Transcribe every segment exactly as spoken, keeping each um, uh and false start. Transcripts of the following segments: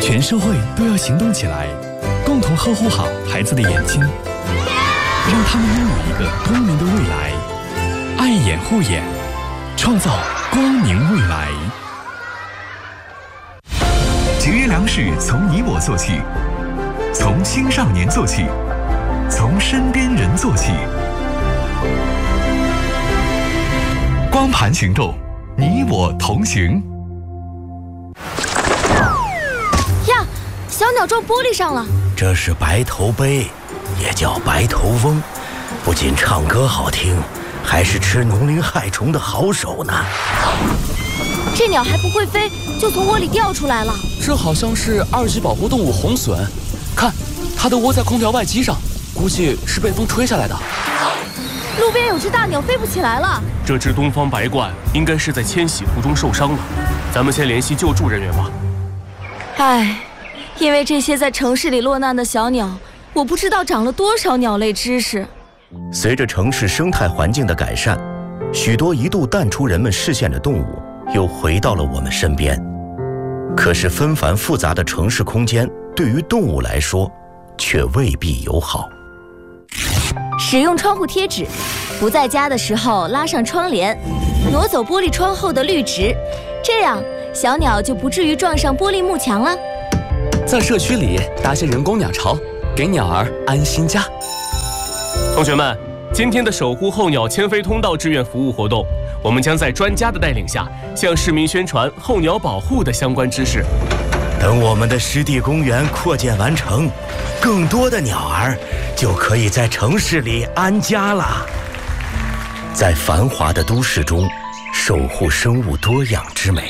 全社会都要行动起来，共同呵护好孩子的眼睛，让他们拥有一个光明的未来。爱眼护眼，创造光明未来。 节约粮食从你我做起，从青少年做起，从身边人做起。光盘行动，你我同行。 呀，小鸟撞玻璃上了。 这是白头鹎，也叫白头翁，不仅唱歌好听，还是吃农林害虫的好手呢。 这鸟还不会飞，就从窝里掉出来了。 这好像是二级保护动物红隼，看，它的窝在空调外机上，估计是被风吹下来的。 路边有只大鸟飞不起来了。 这只东方白鹳应该是在迁徙途中受伤了，咱们先联系救助人员吧。 唉，因为这些在城市里落难的小鸟，我不知道长了多少鸟类知识。 随着城市生态环境的改善，许多一度淡出人们视线的动物又回到了我们身边。可是纷繁复杂的城市空间对于动物来说却未必友好。 使用窗户贴纸，不在家的时候拉上窗帘，挪走玻璃窗后的绿植，这样小鸟就不至于撞上玻璃幕墙了。 在社区里搭些人工鸟巢，给鸟儿安心家。 同学们，今天的守护候鸟迁飞通道志愿服务活动，我们将在专家的带领下，向市民宣传候鸟保护的相关知识。 等我们的湿地公园扩建完成，更多的鸟儿就可以在城市里安家了。在繁华的都市中，守护生物多样之美。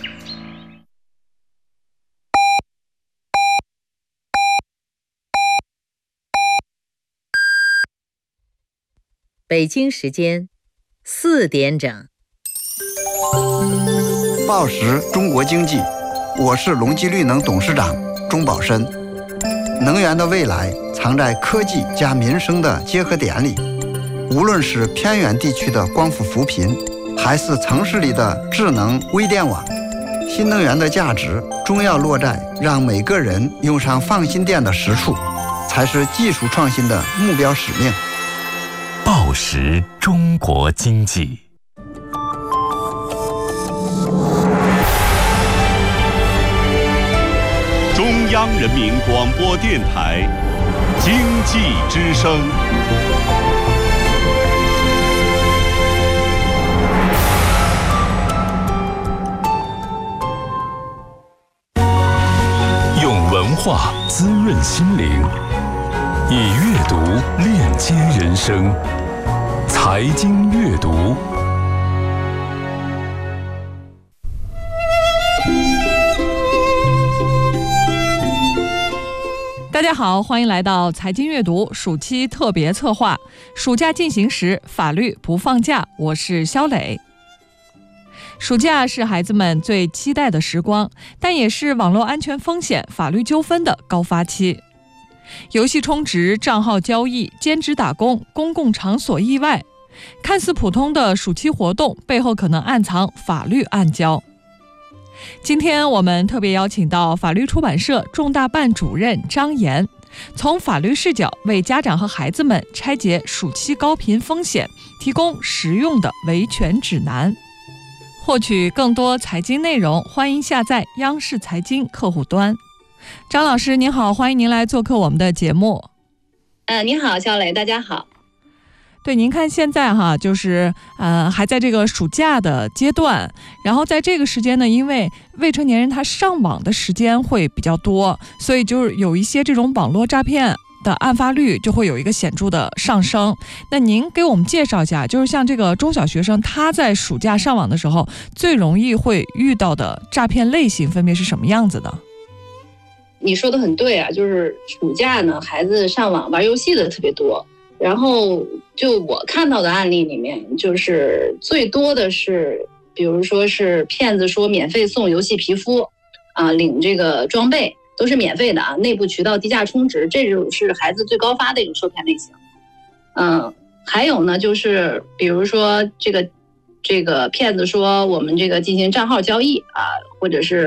北京时间四点整。 报时中国经济，我是隆基绿能董事长钟宝申。能源的未来藏在科技加民生的结合点里，无论是偏远地区的光伏扶贫，还是城市里的智能微电网，新能源的价值终要落在让每个人用上放心电的实处，才是技术创新的目标使命。 报时中国经济。 中央人民广播电台经济之声。 用文化滋润心灵，以阅读链接人生。财经阅读。 大家好，欢迎来到财经阅读暑期特别策划，暑假进行时，法律不放假。我是肖磊。暑假是孩子们最期待的时光，但也是网络安全风险、法律纠纷的高发期。游戏充值、账号交易、兼职打工、公共场所意外，看似普通的暑期活动，背后可能暗藏法律暗礁。今天我们特别邀请到法律出版社重大办主任张岩，从法律视角为家长和孩子们拆解暑期高频风险，提供实用的维权指南。获取更多财经内容，欢迎下载央视财经客户端。张老师您好，欢迎您来做客我们的节目。 呃，你好，肖磊，大家好。 对，您看现在哈，就是呃还在这个暑假的阶段，然后在这个时间呢，因为未成年人他上网的时间会比较多，所以就是有一些这种网络诈骗的案发率就会有一个显著的上升。那您给我们介绍一下，就是像这个中小学生他在暑假上网的时候，最容易会遇到的诈骗类型分别是什么样子的？ 你说的很对啊，就是暑假呢，孩子上网玩游戏的特别多。然后就我看到的案例里面，就是最多的是，比如说是骗子说免费送游戏皮肤，啊，领这个装备都是免费的啊，内部渠道低价充值，这种是孩子最高发的一种受骗类型。嗯，还有呢，就是比如说这个这个骗子说我们这个进行账号交易啊，或者是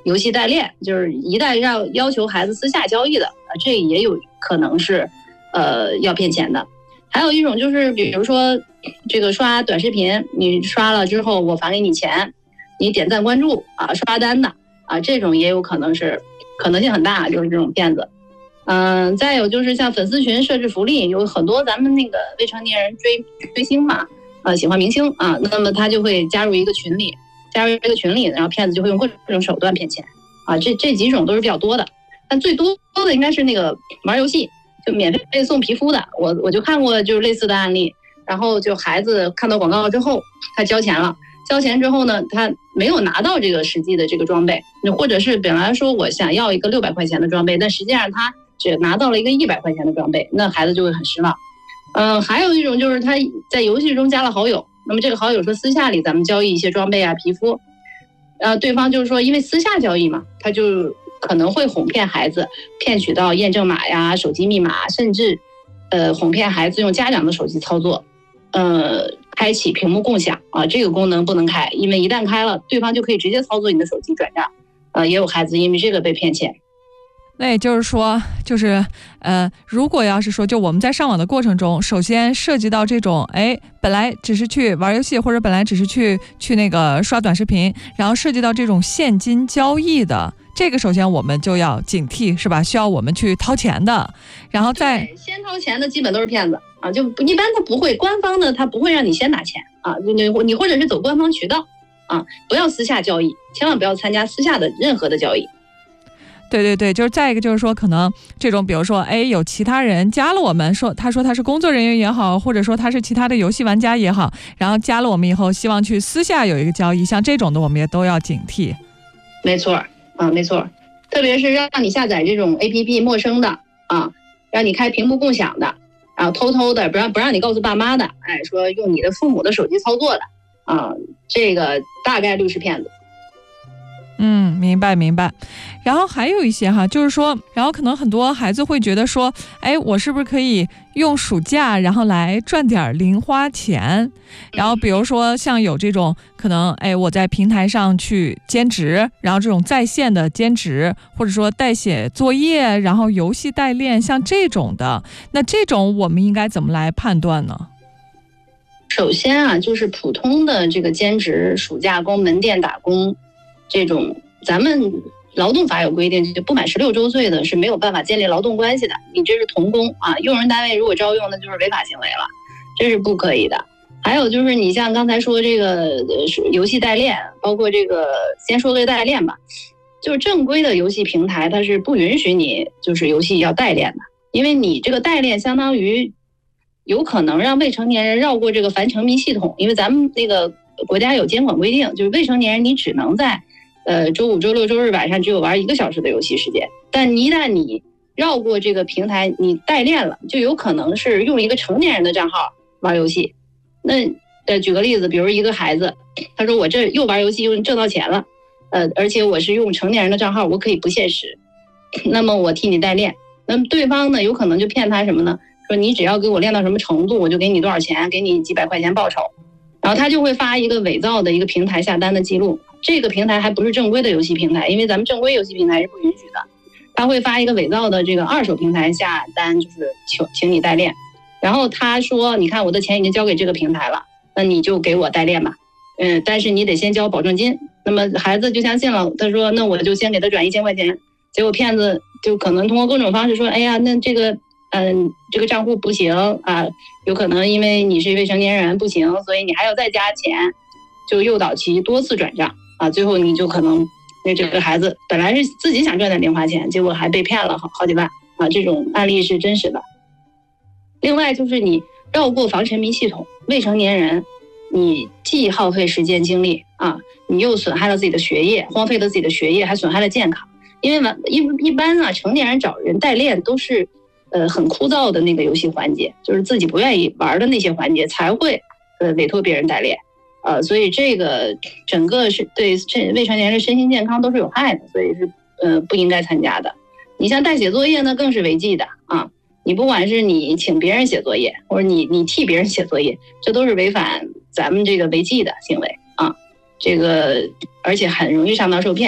游戏代练，就是一旦让要求孩子私下交易的啊，这也有可能是呃要骗钱的。还有一种就是比如说这个刷短视频，你刷了之后我返给你钱，你点赞关注啊，刷单的啊，这种也有可能是可能性很大，就是这种骗子。嗯、呃，再有就是像粉丝群设置福利，有很多咱们那个未成年人追追星嘛，呃，喜欢明星啊，那么他就会加入一个群里，加入一个群里，然后骗子就会用各种手段骗钱啊，这这几种都是比较多的，但最多的应该是那个玩游戏，就免费送皮肤的，我我就看过就是类似的案例，然后就孩子看到广告之后，他交钱了，交钱之后呢，他没有拿到这个实际的这个装备，或者是本来说我想要一个六百块钱的装备，但实际上他只拿到了一个一百块钱的装备，那孩子就会很失望。嗯、呃，还有一种就是他在游戏中加了好友，那么这个好友说私下里咱们交易一些装备啊、皮肤，呃，对方就是说因为私下交易嘛，他就可能会哄骗孩子，骗取到验证码呀、手机密码，甚至呃哄骗孩子用家长的手机操作，呃，开启屏幕共享啊，这个功能不能开，因为一旦开了，对方就可以直接操作你的手机转账，呃，也有孩子因为这个被骗钱。 那也就是说，就是呃，如果要是说，就我们在上网的过程中，首先涉及到这种，哎，本来只是去玩游戏，或者本来只是去去那个刷短视频，然后涉及到这种现金交易的，这个首先我们就要警惕，是吧？需要我们去掏钱的，然后再先掏钱的基本都是骗子啊，就一般他不会，官方的他不会让你先拿钱啊，你你或者是走官方渠道啊，不要私下交易，千万不要参加私下的任何的交易。 对对对，就是再一个就是说，可能这种比如说，哎，有其他人加了我们，说他说他是工作人员也好，或者说他是其他的游戏玩家也好，然后加了我们以后，希望去私下有一个交易，像这种的我们也都要警惕。 没错啊，没错，特别是让你下载这种 A P P 陌生的啊，让你开屏幕共享的，然后偷偷的不让不让你告诉爸妈的，哎，说用你的父母的手机操作的啊，这个大概率是骗子。 嗯，明白明白。然后还有一些哈，就是说，然后可能很多孩子会觉得说，哎，我是不是可以用暑假然后来赚点零花钱？然后比如说像有这种可能，哎，我在平台上去兼职，然后这种在线的兼职，或者说代写作业，然后游戏代练，像这种的，那这种我们应该怎么来判断呢？ 首先啊，就是普通的这个兼职、暑假工、门店打工这种，咱们劳动法有规定，就不满十六周岁的是没有办法建立劳动关系的。你这是童工啊，用人单位如果招用，那就是违法行为了，这是不可以的。还有就是你像刚才说这个游戏代练，包括这个先说个代练吧，就是正规的游戏平台它是不允许你就是游戏要代练的，因为你这个代练相当于有可能让未成年人绕过这个反沉迷系统，因为咱们那个国家有监管规定，就是未成年人你只能在呃周五、周六、周日晚上只有玩一个小时的游戏时间，但一旦你绕过这个平台，你代练了，就有可能是用一个成年人的账号玩游戏。那呃举个例子，比如一个孩子，他说我这又玩游戏又挣到钱了，呃而且我是用成年人的账号，我可以不限时，那么我替你代练。那么对方呢有可能就骗他什么呢？说你只要给我练到什么程度，我就给你多少钱，给你几百块钱报酬。然后他就会发一个伪造的一个平台下单的记录，这个平台还不是正规的游戏平台，因为咱们正规游戏平台是不允许的。他会发一个伪造的这个二手平台下单，就是请请你代练。然后他说，你看我的钱已经交给这个平台了，那你就给我代练吧。嗯，但是你得先交保证金。那么孩子就相信了，他说那我就先给他转一千块钱。结果骗子就可能通过各种方式说，哎呀，那这个嗯这个账户不行啊，有可能因为你是未成年人不行，所以你还要再加钱，就诱导其多次转账啊，最后你就可能那这个孩子本来是自己想赚点零花钱，结果还被骗了好好几万啊，这种案例是真实的。另外就是你绕过防沉迷系统，未成年人你既耗费时间精力啊，你又损害了自己的学业，荒废了自己的学业，还损害了健康。因为完一一般啊，成年人找人代练都是呃很枯燥的那个游戏环节，就是自己不愿意玩的那些环节才会呃委托别人代练，呃，所以这个整个是对未成年人身心健康都是有害的，所以是呃不应该参加的。你像代写作业呢，更是违纪的啊！你不管是你请别人写作业，或者你你替别人写作业，这都是违反咱们这个违纪的行为啊！这个而且很容易上当受骗。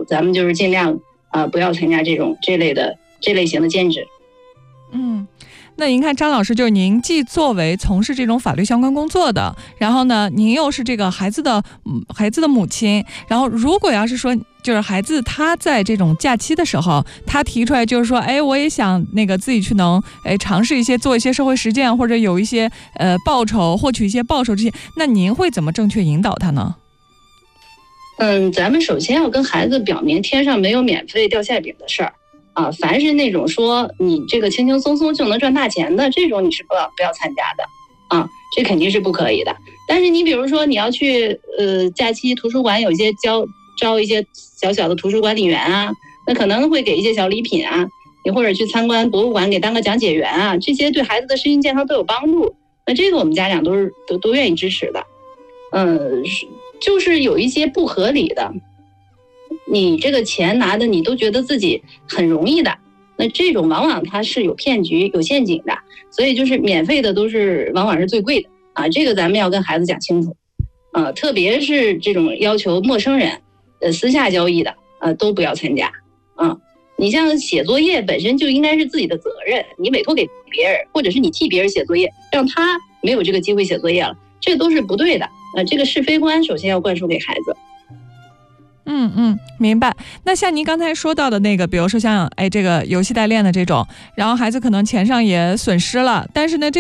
咱们就是尽量啊、呃、不要参加这种这类的这类型的兼职。 嗯。那您看张老师，就是您既作为从事这种法律相关工作的，然后呢您又是这个孩子的孩子的母亲，然后如果要是说就是孩子他在这种假期的时候他提出来就是说哎我也想那个自己去能哎尝试一些做一些社会实践，或者有一些呃报酬获取一些报酬这些，那您会怎么正确引导他呢？ 嗯，咱们首先要跟孩子表明天上没有免费掉馅饼的事儿啊，凡是那种说你这个轻轻松松就能赚大钱的这种，你是不要不要参加的啊，这肯定是不可以的。但是你比如说你要去呃假期图书馆有一些教招一些小小的图书管理员啊，那可能会给一些小礼品啊，你或者去参观博物馆给当个讲解员啊，这些对孩子的身心健康都有帮助。那这个我们家长都是都都愿意支持的。嗯，就是有一些不合理的。你这个钱拿的你都觉得自己很容易的，那这种往往它是有骗局有陷阱的，所以就是免费的都是往往是最贵的啊，这个咱们要跟孩子讲清楚啊，特别是这种要求陌生人呃私下交易的啊都不要参加啊。你像写作业本身就应该是自己的责任，你委托给别人或者是你替别人写作业，让他没有这个机会写作业了，这都是不对的啊，这个是非观首先要灌输给孩子。 嗯嗯，明白。那像您刚才说到的那个，比如说像哎这个游戏代练的这种，然后孩子可能钱上也损失了，但是呢这